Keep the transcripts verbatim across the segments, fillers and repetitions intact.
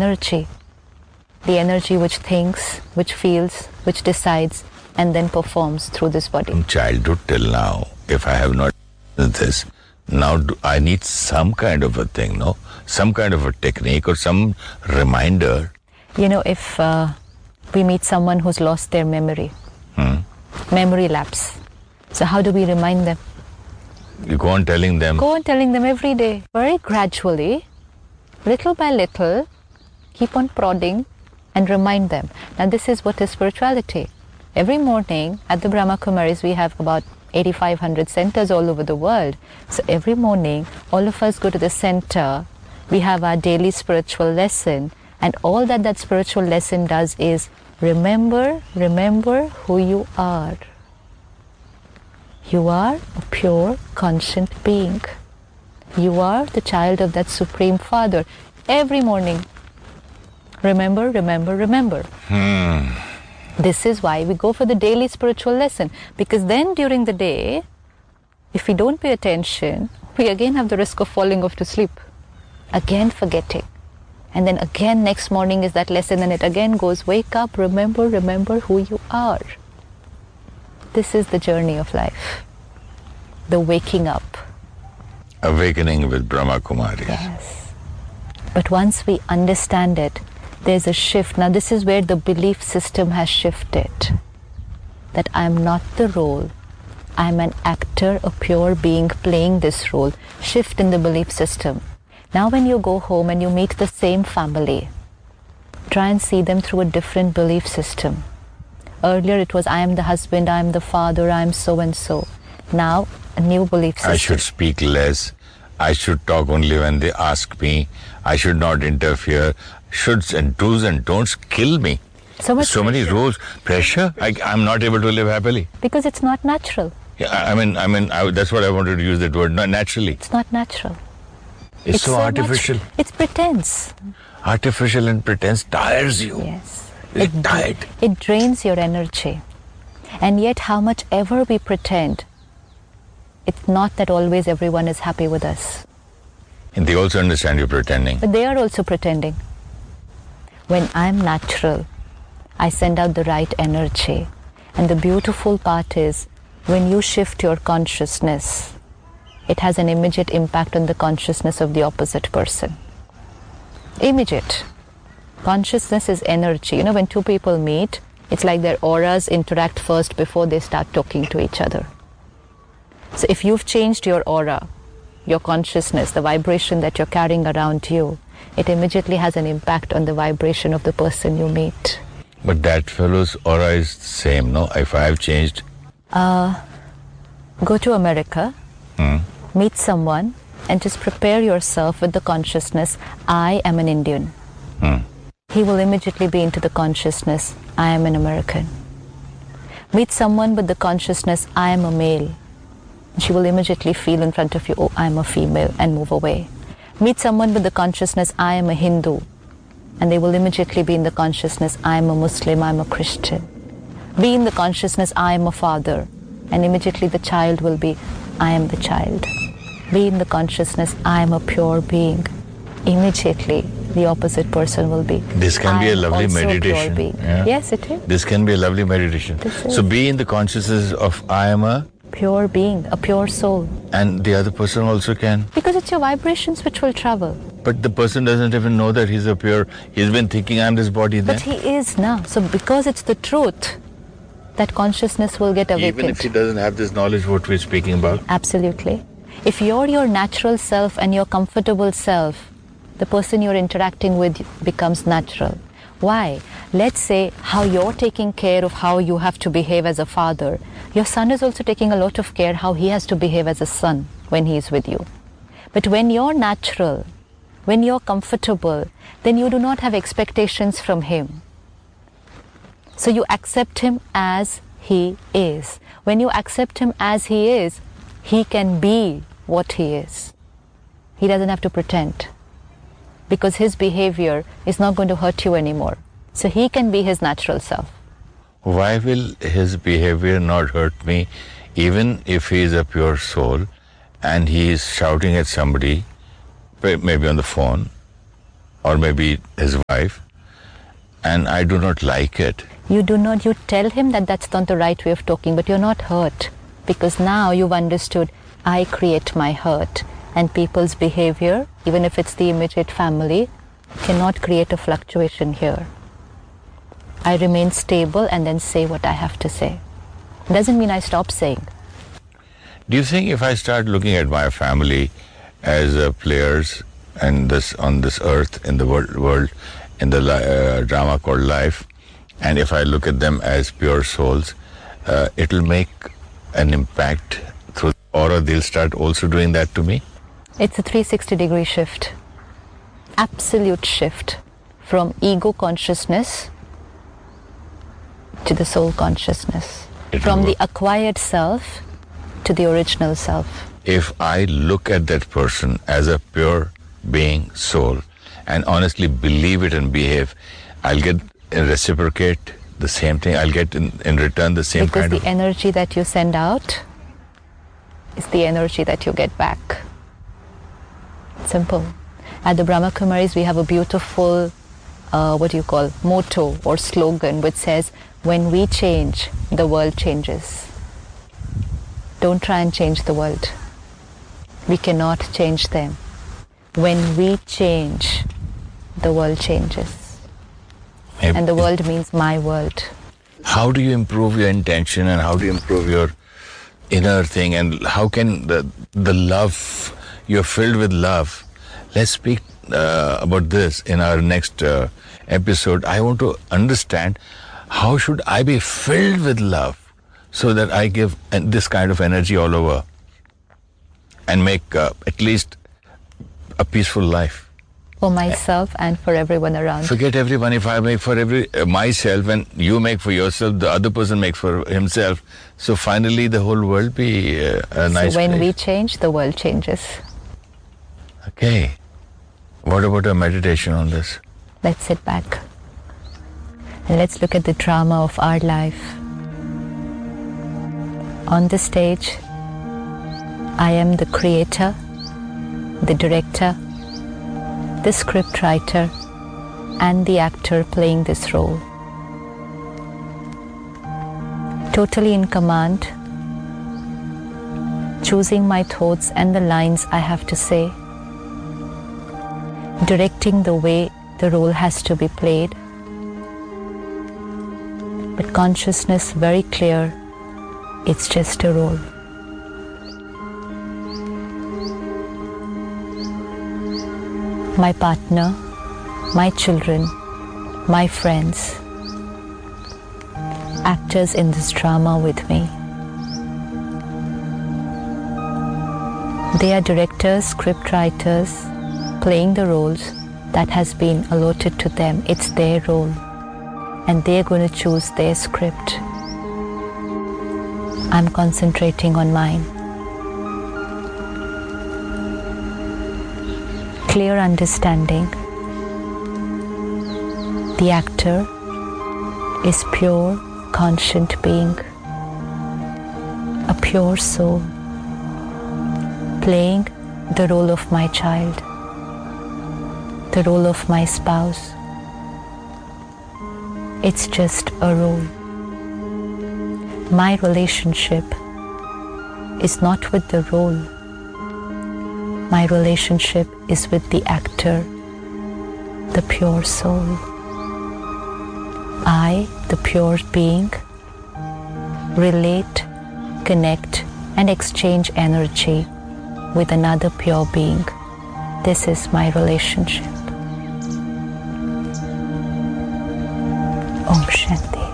energy. The energy which thinks, which feels, which decides, and then performs through this body. From childhood till now, if I have not done this, now do I need some kind of a thing, no? Some kind of a technique or some reminder. You know, if uh, we meet someone who's lost their memory, Hmm. memory lapse. So how do we remind them? You go on telling them. Go on telling them every day, very gradually, little by little, keep on prodding and remind them. Now this is what is spirituality. Every morning at the Brahma Kumaris we have about eighty-five hundred centers all over the world. So every morning all of us go to the center, we have our daily spiritual lesson, and all that that spiritual lesson does is remember, remember who you are. You are a pure, conscient being. You are the child of that Supreme Father. Every morning, remember, remember, remember. Hmm. This is why we go for the daily spiritual lesson. Because then during the day, if we don't pay attention, we again have the risk of falling off to sleep. Again forgetting. And then again next morning is that lesson and it again goes, wake up, remember, remember who you are. This is the journey of life. The waking up. Awakening with Brahma Kumaris. Yes. But once we understand it, there's a shift. Now this is where the belief system has shifted. That I'm not the role. I'm an actor, a pure being playing this role. Shift in the belief system. Now when you go home and you meet the same family, try and see them through a different belief system. Earlier it was I am the husband, I am the father, I am so and so. Now a new belief system. I should speak less. I should talk only when they ask me. I should not interfere. Shoulds and do's and don'ts kill me. So, much so many rules. Pressure. I, I'm not able to live happily. Because it's not natural. Yeah, I mean, I mean, I, that's what I wanted to use that word. Not naturally. It's not natural. It's, it's so, so artificial. Much, it's pretense. Artificial and pretense tires you. Yes. It's it, tired. It drains your energy. And yet, how much ever we pretend, it's not that always everyone is happy with us. And they also understand you're pretending. But they are also pretending. When I'm natural, I send out the right energy. And the beautiful part is, when you shift your consciousness, it has an immediate impact on the consciousness of the opposite person. Immediate. Consciousness is energy. You know, when two people meet, it's like their auras interact first before they start talking to each other. So if you've changed your aura, your consciousness, the vibration that you're carrying around you, it immediately has an impact on the vibration of the person you meet. But that fellow's aura is the same, no? If I have changed... Uh, go to America, hmm. meet someone, and just prepare yourself with the consciousness, I am an Indian. Hmm. He will immediately be into the consciousness, I am an American. Meet someone with the consciousness, I am a male. She will immediately feel in front of you, oh, I am a female, and move away. Meet someone with the consciousness, I am a Hindu, and they will immediately be in the consciousness, I am a Muslim, I am a Christian. Be in the consciousness, I am a father, and immediately the child will be, I am the child. Be in the consciousness, I am a pure being. Immediately, the opposite person will be, this can be a lovely meditation. Yeah. Yes, it is. This can be a lovely meditation. So be in the consciousness of I am a pure being, a pure soul. And the other person also can. Because it's your vibrations which will travel. But the person doesn't even know that he's a pure, he's been thinking I'm this body then. But he is now. So because it's the truth, that consciousness will get awakened. Even if he doesn't have this knowledge what we're speaking about? Absolutely. If you're your natural self and your comfortable self, the person you're interacting with becomes natural. Why? Let's say how you're taking care of how you have to behave as a father. Your son is also taking a lot of care how he has to behave as a son when he is with you. But when you're natural, when you're comfortable, then you do not have expectations from him. So you accept him as he is. When you accept him as he is, he can be what he is. He doesn't have to pretend. Because his behavior is not going to hurt you anymore. So he can be his natural self. Why will his behavior not hurt me even if he is a pure soul and he is shouting at somebody, maybe on the phone, or maybe his wife, and I do not like it. You do not, you tell him that that's not the right way of talking, but you're not hurt, because now you've understood, I create my hurt, and people's behavior, even if it's the immediate family, cannot create a fluctuation here. I remain stable and then say what I have to say. Doesn't mean I stop saying. Do you think if I start looking at my family as uh, players and this on this earth, in the world, world in the uh, drama called life, and if I look at them as pure souls, uh, it'll make an impact through, or they'll start also doing that to me? It's a three sixty degree shift. Absolute shift from ego consciousness to the soul consciousness. It From will- the acquired self to the original self. If I look at that person as a pure being, soul, and honestly believe it and behave, I'll get uh, reciprocate the same thing. I'll get in, in return the same Because kind the of... energy that you send out is the energy that you get back. Simple. At the Brahma Kumaris, we have a beautiful, uh, what do you call, motto or slogan which says, when we change, the world changes. Don't try and change the world. We cannot change them. When we change, the world changes. If- And the world means my world. How do you improve your intention, and how do you improve your inner thing, and how can the the love, you're filled with love? Let's speak uh, about this in our next uh, episode. I want to understand, how should I be filled with love so that I give en- this kind of energy all over and make uh, at least a peaceful life. For myself and for everyone around. Forget everyone. If I make for every uh, myself and you make for yourself, the other person makes for himself. So finally, the whole world be uh, a nice So when place. we change, the world changes. Okay. What about a meditation on this? Let's sit back and let's look at the drama of our life. On the stage, I am the creator, the director, the script writer, and the actor playing this role. Totally in command, choosing my thoughts and the lines I have to say, directing the way the role has to be played, but consciousness very clear, it's just a role. My partner, my children, my friends, actors in this drama with me. They are directors, script writers, playing the roles that has been allotted to them. It's their role, and they're going to choose their script. I'm concentrating on mine. Clear understanding. The actor is pure, conscient being, a pure soul, playing the role of my child, the role of my spouse. It's just a role. My relationship is not with the role. My relationship is with the actor, the pure soul. I, the pure being, relate, connect, and exchange energy with another pure being. This is my relationship. Om Shanti.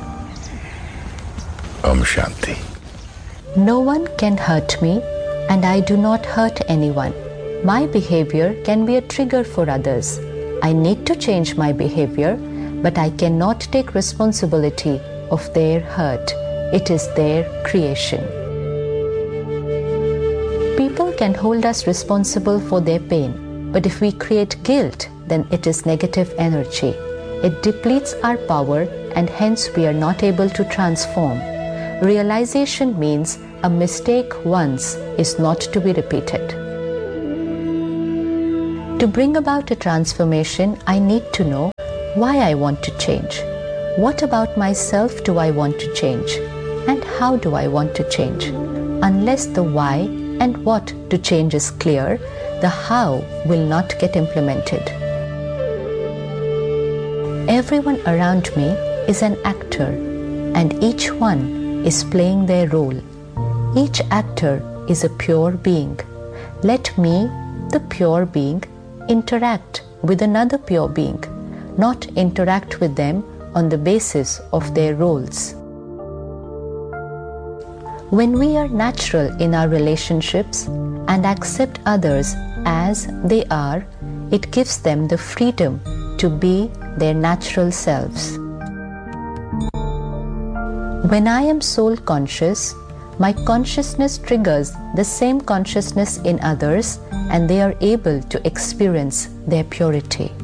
Om Shanti. No one can hurt me, and I do not hurt anyone. My behavior can be a trigger for others. I need to change my behavior, but I cannot take responsibility of their hurt. It is their creation. People can hold us responsible for their pain, but if we create guilt, then it is negative energy. It depletes our power, and hence we are not able to transform. Realization means a mistake once is not to be repeated. To bring about a transformation, I need to know why I want to change. What about myself do I want to change? And how do I want to change? Unless the why and what to change is clear, the how will not get implemented. Everyone around me is an actor, and each one is playing their role. Each actor is a pure being. Let me, the pure being, interact with another pure being, not interact with them on the basis of their roles. When we are natural in our relationships and accept others as they are, it gives them the freedom to be their natural selves. When I am soul conscious, my consciousness triggers the same consciousness in others, and they are able to experience their purity.